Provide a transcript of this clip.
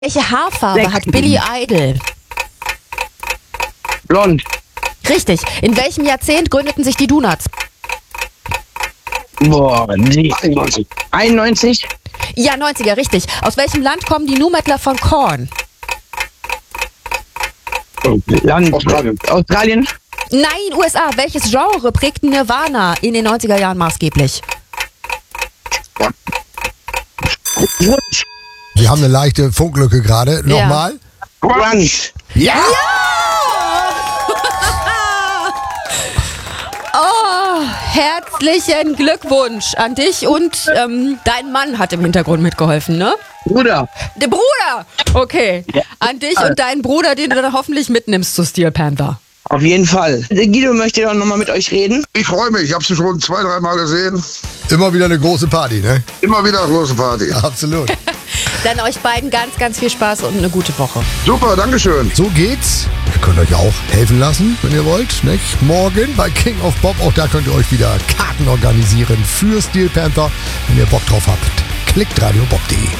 Welche Haarfarbe hat Billy Idol? Blond. Richtig. In welchem Jahrzehnt gründeten sich die Donuts? Boah, nee. 91. Ja, 90er, richtig. Aus welchem Land kommen die Nu-Mettler von Korn? Land. Australien. Nein, USA. Welches Genre prägten Nirvana in den 90er Jahren maßgeblich? Sie haben eine leichte Funklücke gerade. Nochmal. Grunge. Ja! Oh, herzlichen Glückwunsch an dich und dein Mann hat im Hintergrund mitgeholfen, ne? Bruder. Der Bruder! Okay. Ja. An dich und deinen Bruder, den du dann hoffentlich mitnimmst zu Steel Panther. Auf jeden Fall. Der Guido möchte doch nochmal mit euch reden. Ich freue mich, ich habe sie schon 2-3 Mal gesehen. Immer wieder eine große Party, ne? Immer wieder eine große Party. Absolut. Dann euch beiden ganz, ganz viel Spaß und eine gute Woche. Super, Dankeschön. So geht's. Ihr könnt euch auch helfen lassen, wenn ihr wollt. Nicht? Morgen bei King of Bob. Auch da könnt ihr euch wieder Karten organisieren für Steel Panther. Wenn ihr Bock drauf habt, klickt radiobob.de.